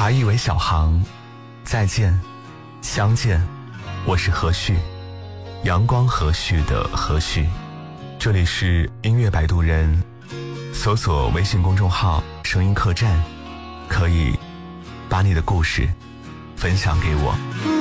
华裔为小航，再见，相见，我是何旭，阳光和煦的何旭。这里是音乐摆渡人，搜索微信公众号声音客栈，可以把你的故事分享给我。